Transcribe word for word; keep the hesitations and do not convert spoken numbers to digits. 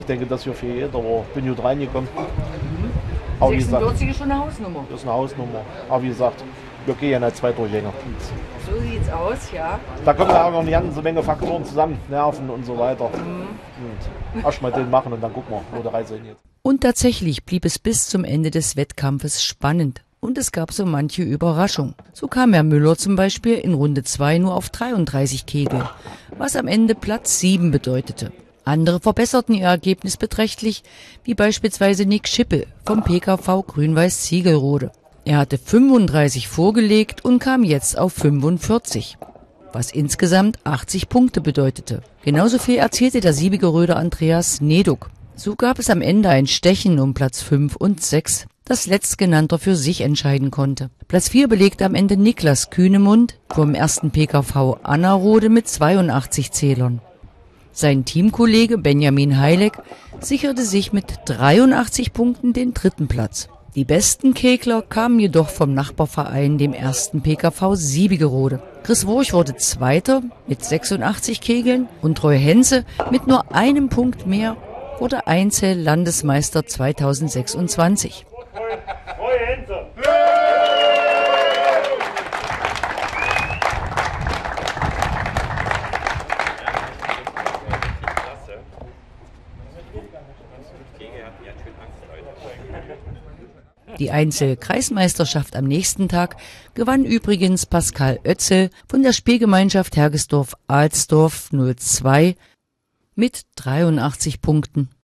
Ich denke, das hier für jeder, aber ich bin gut reingekommen. Mhm. Aber wie gesagt, sechsundvierzig ist schon eine Hausnummer. das ist eine Hausnummer. Aber wie gesagt, wir gehen ja zwei Durchgänger. So sieht's aus, ja. Da kommen ja auch noch eine ganze Menge Faktoren zusammen, Nerven und so weiter. Mhm. Und erst mal den machen und dann gucken wir, wo der Reise hingeht. Und tatsächlich blieb es bis zum Ende des Wettkampfes spannend. Und es gab so manche Überraschung. So kam Herr Müller zum Beispiel in Runde zwei nur auf dreiunddreißig Kegel, was am Ende Platz sieben bedeutete. Andere verbesserten ihr Ergebnis beträchtlich, wie beispielsweise Nick Schippel vom P K V Grün-Weiß Ziegelrode. Er hatte fünfunddreißig vorgelegt und kam jetzt auf fünfundvierzig, was insgesamt achtzig Punkte bedeutete. Genauso viel erzielte der Siebigeröder Andreas Neduk. So gab es am Ende ein Stechen um Platz fünf und sechs, das letztgenannter für sich entscheiden konnte. Platz vier belegte am Ende Niklas Kühnemund vom ersten P K V Annerode mit zweiundachtzig Zählern. Sein Teamkollege Benjamin Heileck sicherte sich mit dreiundachtzig Punkten den dritten Platz. Die besten Kegler kamen jedoch vom Nachbarverein, dem ersten P K V Siebigerode. Chris Wurch wurde Zweiter mit sechsundachtzig Kegeln und Troy Henze mit nur einem Punkt mehr wurde Einzel-Landesmeister zweitausendsechsundzwanzig. Die Einzel-Kreismeisterschaft am nächsten Tag gewann übrigens Pascal Oetzel von der Spielgemeinschaft Hergesdorf-Alsdorf null zwei mit dreiundachtzig Punkten.